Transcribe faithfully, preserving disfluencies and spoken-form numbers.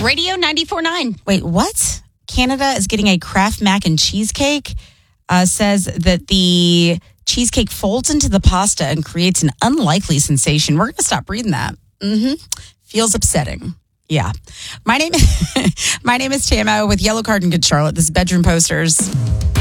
Radio ninety-four point nine. Wait, what? Canada is getting a Kraft mac and cheesecake. Uh, says that the cheesecake folds into the pasta and creates an unlikely sensation. We're going to stop reading that. Mm-hmm. Feels upsetting. Yeah. My name, my name is Tama with Yellow Card and Good Charlotte. This is Bedroom Posters.